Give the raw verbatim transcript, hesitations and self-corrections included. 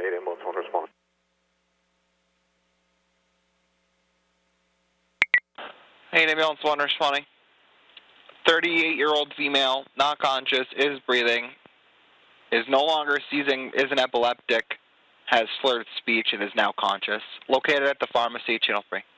eight ambulance one respond. eight ambulance one responding. thirty-eight-year-old female, not conscious, is breathing, is no longer seizing, is an epileptic, has slurred speech, and is now conscious. Located at the pharmacy, channel three.